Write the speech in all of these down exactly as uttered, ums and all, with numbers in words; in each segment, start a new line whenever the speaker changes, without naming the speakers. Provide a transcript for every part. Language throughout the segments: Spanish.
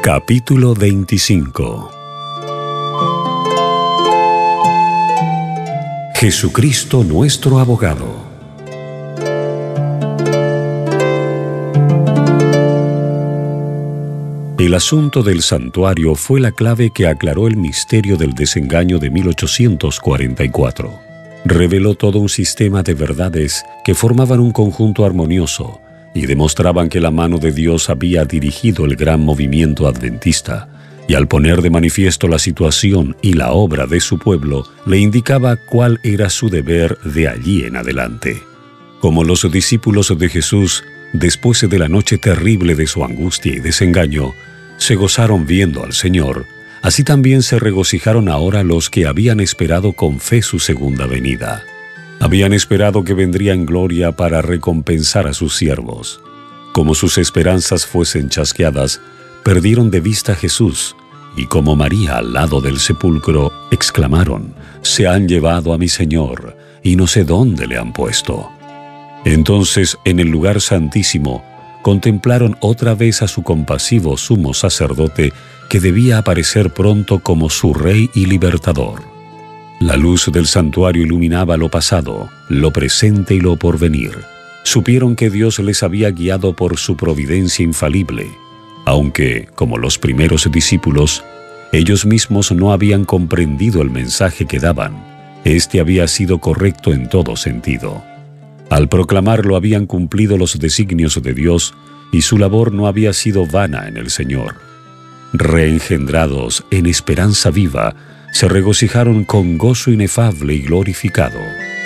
Capítulo veinticinco. Jesucristo nuestro abogado. El asunto del santuario fue la clave que aclaró el misterio del desengaño de mil ochocientos cuarenta y cuatro. Reveló todo un sistema de verdades que formaban un conjunto armonioso y demostraban que la mano de Dios había dirigido el gran movimiento adventista, y al poner de manifiesto la situación y la obra de su pueblo, le indicaba cuál era su deber de allí en adelante. Como los discípulos de Jesús, después de la noche terrible de su angustia y desengaño, se gozaron viendo al Señor, así también se regocijaron ahora los que habían esperado con fe su segunda venida. Habían esperado que vendría en gloria para recompensar a sus siervos. Como sus esperanzas fuesen chasqueadas, perdieron de vista a Jesús, y como María al lado del sepulcro, exclamaron: «Se han llevado a mi Señor, y no sé dónde le han puesto». Entonces, en el lugar santísimo, contemplaron otra vez a su compasivo sumo sacerdote que debía aparecer pronto como su Rey y Libertador. La luz del santuario iluminaba lo pasado, lo presente y lo porvenir. Supieron que Dios les había guiado por su providencia infalible, aunque, como los primeros discípulos, ellos mismos no habían comprendido el mensaje que daban. Este había sido correcto en todo sentido. Al proclamarlo habían cumplido los designios de Dios y su labor no había sido vana en el Señor. Reengendrados en esperanza viva, se regocijaron con gozo inefable y glorificado.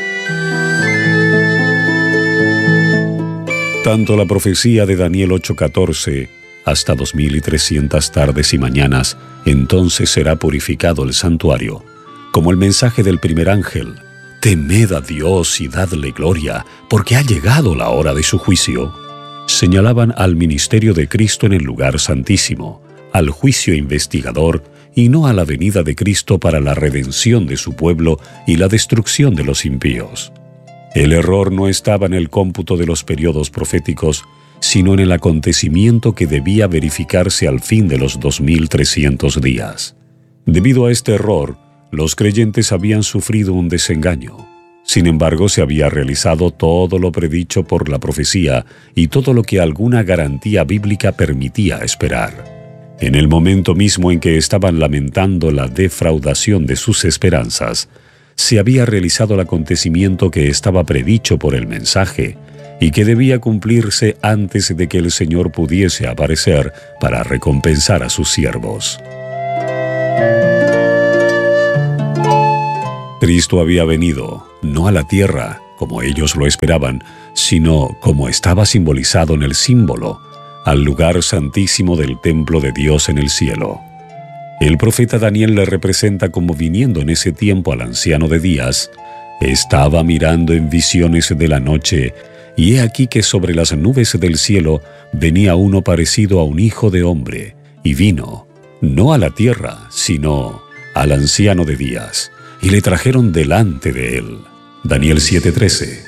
Tanto la profecía de Daniel ocho catorce, hasta dos mil trescientas tardes y mañanas, entonces será purificado el santuario, como el mensaje del primer ángel, «Temed a Dios y dadle gloria, porque ha llegado la hora de su juicio», señalaban al ministerio de Cristo en el lugar santísimo, al juicio investigador y no a la venida de Cristo para la redención de su pueblo y la destrucción de los impíos. El error no estaba en el cómputo de los periodos proféticos, sino en el acontecimiento que debía verificarse al fin de los dos mil trescientos días. Debido a este error, los creyentes habían sufrido un desengaño. Sin embargo, se había realizado todo lo predicho por la profecía y todo lo que alguna garantía bíblica permitía esperar. En el momento mismo en que estaban lamentando la defraudación de sus esperanzas, se había realizado el acontecimiento que estaba predicho por el mensaje y que debía cumplirse antes de que el Señor pudiese aparecer para recompensar a sus siervos. Cristo había venido, no a la tierra, como ellos lo esperaban, sino como estaba simbolizado en el símbolo, al lugar santísimo del templo de Dios en el cielo. El profeta Daniel le representa como viniendo en ese tiempo al anciano de días. Estaba mirando en visiones de la noche, y he aquí que sobre las nubes del cielo venía uno parecido a un hijo de hombre, y vino, no a la tierra, sino al anciano de días, y le trajeron delante de él. Daniel siete trece.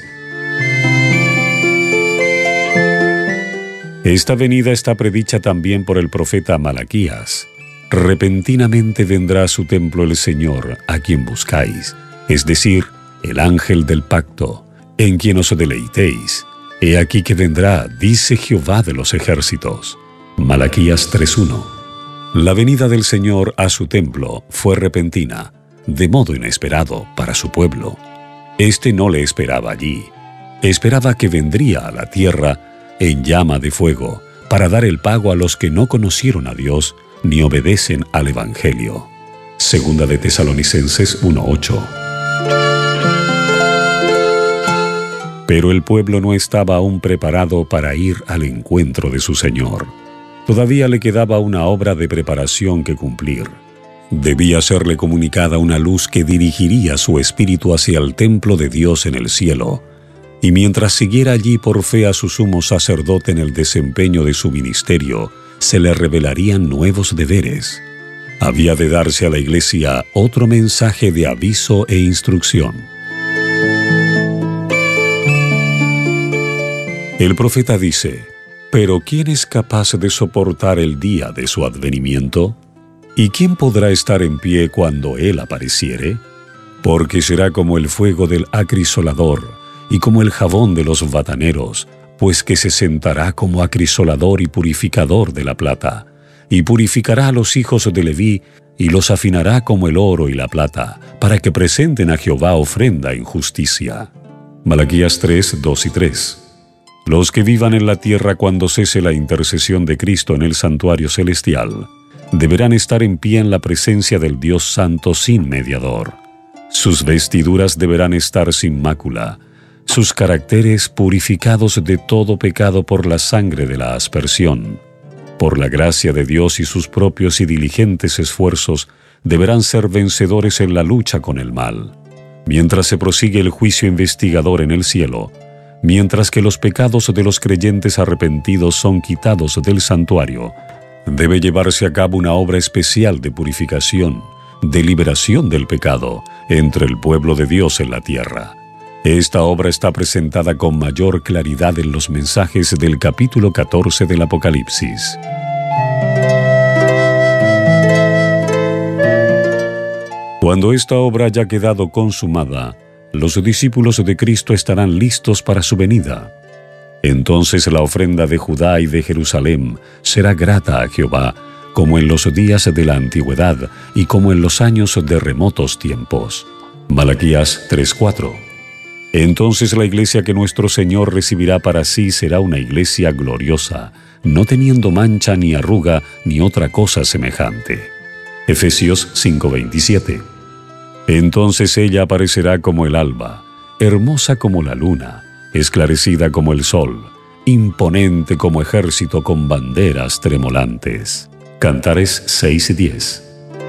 Esta venida está predicha también por el profeta Malaquías. Repentinamente vendrá a su templo el Señor, a quien buscáis, es decir, el ángel del pacto, en quien os deleitéis. He aquí que vendrá, dice Jehová de los ejércitos. Malaquías tres uno. La venida del Señor a su templo fue repentina, de modo inesperado para su pueblo. Este no le esperaba allí. Esperaba que vendría a la tierra en llama de fuego, para dar el pago a los que no conocieron a Dios ni obedecen al Evangelio. Segunda de Tesalonicenses uno ocho. Pero el pueblo no estaba aún preparado para ir al encuentro de su Señor. Todavía le quedaba una obra de preparación que cumplir. Debía serle comunicada una luz que dirigiría su espíritu hacia el templo de Dios en el cielo, y mientras siguiera allí por fe a su sumo sacerdote en el desempeño de su ministerio, se le revelarían nuevos deberes. Había de darse a la iglesia otro mensaje de aviso e instrucción. El profeta dice: Pero ¿quién es capaz de soportar el día de su advenimiento? ¿Y quién podrá estar en pie cuando Él apareciere? Porque será como el fuego del acrisolador y como el jabón de los bataneros, pues que se sentará como acrisolador y purificador de la plata, y purificará a los hijos de Leví, y los afinará como el oro y la plata, para que presenten a Jehová ofrenda en justicia. Malaquías tres, dos y tres. Los que vivan en la tierra cuando cese la intercesión de Cristo en el santuario celestial, deberán estar en pie en la presencia del Dios Santo sin mediador. Sus vestiduras deberán estar sin mácula, sus caracteres purificados de todo pecado por la sangre de la aspersión. Por la gracia de Dios y sus propios y diligentes esfuerzos, deberán ser vencedores en la lucha con el mal. Mientras se prosigue el juicio investigador en el cielo, mientras que los pecados de los creyentes arrepentidos son quitados del santuario, debe llevarse a cabo una obra especial de purificación, de liberación del pecado entre el pueblo de Dios en la tierra. Esta obra está presentada con mayor claridad en los mensajes del capítulo catorce del Apocalipsis. Cuando esta obra haya quedado consumada, los discípulos de Cristo estarán listos para su venida. Entonces la ofrenda de Judá y de Jerusalén será grata a Jehová, como en los días de la antigüedad y como en los años de remotos tiempos. Malaquías tres cuatro. Entonces la iglesia que nuestro Señor recibirá para sí será una iglesia gloriosa, no teniendo mancha ni arruga ni otra cosa semejante. Efesios cinco veintisiete. Entonces ella aparecerá como el alba, hermosa como la luna, esclarecida como el sol, imponente como ejército con banderas tremolantes. Cantares seis diez.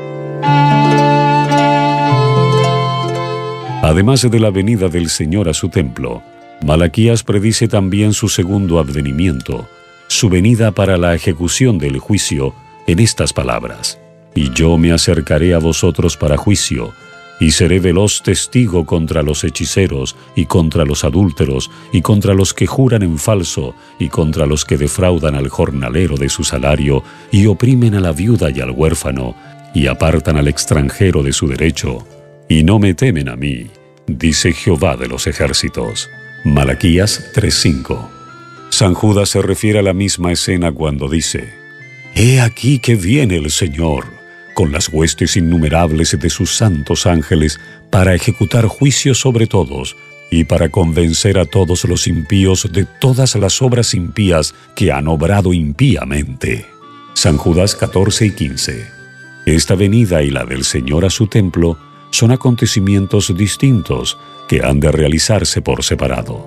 Además de la venida del Señor a su templo, Malaquías predice también su segundo advenimiento, su venida para la ejecución del juicio, en estas palabras: «Y yo me acercaré a vosotros para juicio, y seré veloz testigo contra los hechiceros, y contra los adúlteros, y contra los que juran en falso, y contra los que defraudan al jornalero de su salario, y oprimen a la viuda y al huérfano, y apartan al extranjero de su derecho. Y no me temen a mí, dice Jehová de los ejércitos». Malaquías tres cinco. San Judas se refiere a la misma escena cuando dice: «He aquí que viene el Señor, con las huestes innumerables de sus santos ángeles, para ejecutar juicio sobre todos, y para convencer a todos los impíos de todas las obras impías que han obrado impíamente». San Judas catorce y quince. Esta venida y la del Señor a su templo son acontecimientos distintos que han de realizarse por separado.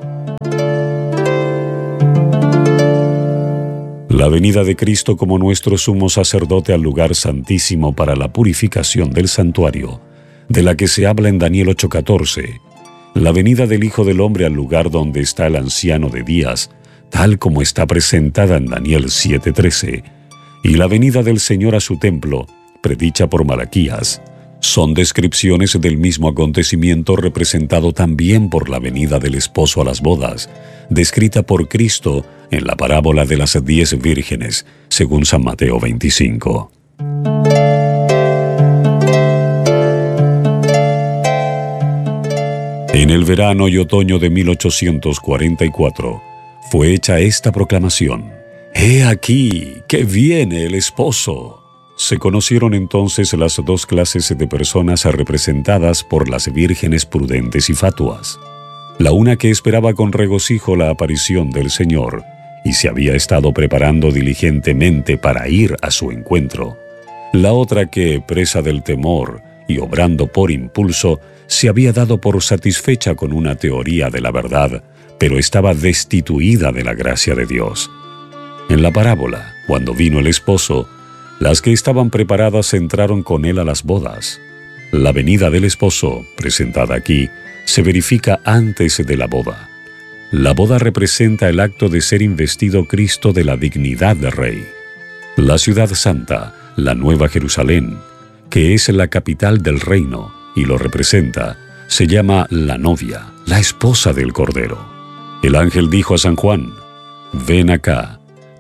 La venida de Cristo como nuestro sumo sacerdote al lugar santísimo para la purificación del santuario, de la que se habla en Daniel ocho catorce, la venida del Hijo del Hombre al lugar donde está el anciano de días, tal como está presentada en Daniel siete trece, y la venida del Señor a su templo, predicha por Malaquías, son descripciones del mismo acontecimiento representado también por la venida del esposo a las bodas, descrita por Cristo en la parábola de las diez vírgenes, según San Mateo veinticinco. En el verano y otoño de mil ochocientos cuarenta y cuatro fue hecha esta proclamación: «He aquí que viene el esposo». Se conocieron entonces las dos clases de personas representadas por las vírgenes prudentes y fatuas. La una que esperaba con regocijo la aparición del Señor y se había estado preparando diligentemente para ir a su encuentro. La otra que, presa del temor y obrando por impulso, se había dado por satisfecha con una teoría de la verdad, pero estaba destituida de la gracia de Dios. En la parábola, cuando vino el esposo, las que estaban preparadas entraron con él a las bodas. La venida del esposo, presentada aquí, se verifica antes de la boda. La boda representa el acto de ser investido Cristo de la dignidad de rey. La ciudad santa, la Nueva Jerusalén, que es la capital del reino y lo representa, se llama la novia, la esposa del Cordero. El ángel dijo a San Juan: «Ven acá».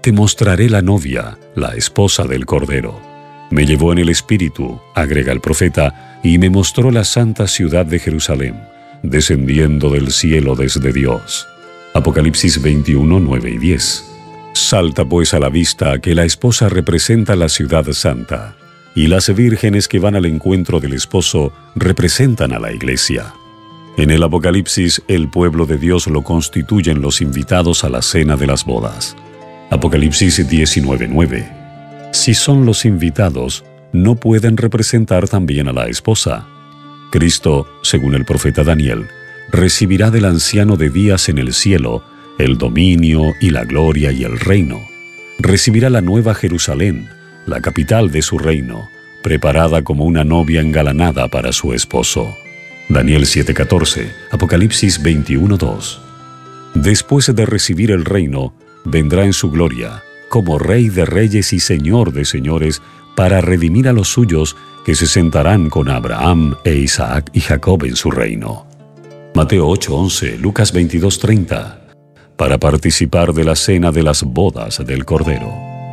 Te mostraré la novia, la esposa del Cordero. Me llevó en el espíritu, agrega el profeta, y me mostró la santa ciudad de Jerusalén, descendiendo del cielo desde Dios. Apocalipsis veintiuno, nueve y diez. Salta pues a la vista que la esposa representa la ciudad santa, y las vírgenes que van al encuentro del esposo representan a la iglesia. En el Apocalipsis, el pueblo de Dios lo constituyen los invitados a la cena de las bodas. Apocalipsis diecinueve, nueve. Si son los invitados, ¿no pueden representar también a la esposa? Cristo, según el profeta Daniel, recibirá del anciano de días en el cielo el dominio y la gloria y el reino. Recibirá la nueva Jerusalén, la capital de su reino, preparada como una novia engalanada para su esposo. Daniel siete, catorce, Apocalipsis veintiuno, dos. Después de recibir el reino, vendrá en su gloria, como Rey de reyes y Señor de señores, para redimir a los suyos que se sentarán con Abraham e Isaac y Jacob en su reino. Mateo ocho, once, Lucas veintidós, treinta. Para participar de la cena de las bodas del Cordero.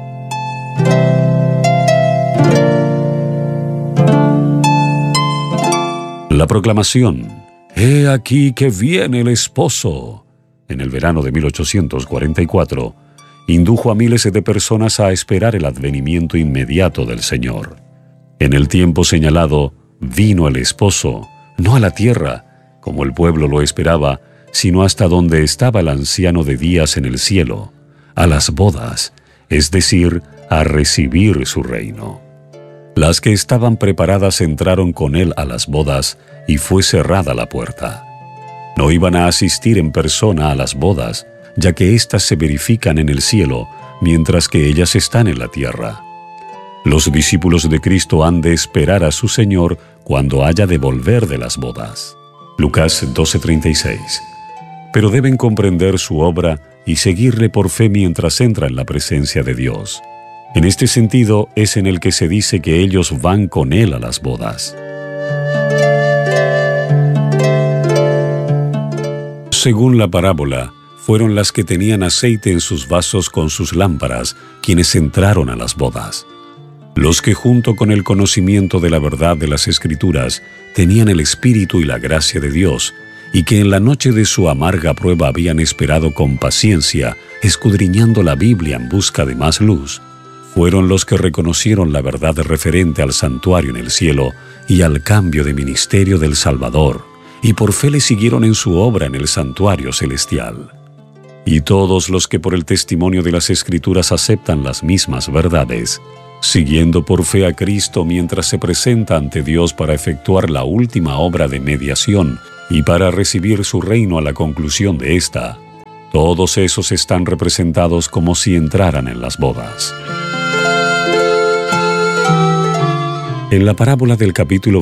La proclamación, «He aquí que viene el esposo», en el verano de mil ochocientos cuarenta y cuatro, indujo a miles de personas a esperar el advenimiento inmediato del Señor. En el tiempo señalado, vino el esposo, no a la tierra, como el pueblo lo esperaba, sino hasta donde estaba el anciano de días en el cielo, a las bodas, es decir, a recibir su reino. Las que estaban preparadas entraron con él a las bodas y fue cerrada la puerta. No iban a asistir en persona a las bodas, ya que éstas se verifican en el cielo, mientras que ellas están en la tierra. Los discípulos de Cristo han de esperar a su Señor cuando haya de volver de las bodas. Lucas doce, treinta y seis. Pero deben comprender su obra y seguirle por fe mientras entra en la presencia de Dios. En este sentido es en el que se dice que ellos van con Él a las bodas. Según la parábola, fueron las que tenían aceite en sus vasos con sus lámparas quienes entraron a las bodas. Los que junto con el conocimiento de la verdad de las Escrituras tenían el Espíritu y la gracia de Dios, y que en la noche de su amarga prueba habían esperado con paciencia, escudriñando la Biblia en busca de más luz, fueron los que reconocieron la verdad referente al santuario en el cielo y al cambio de ministerio del Salvador, y por fe le siguieron en su obra en el santuario celestial. Y todos los que por el testimonio de las Escrituras aceptan las mismas verdades, siguiendo por fe a Cristo mientras se presenta ante Dios para efectuar la última obra de mediación y para recibir su reino a la conclusión de esta, todos esos están representados como si entraran en las bodas. En la parábola del capítulo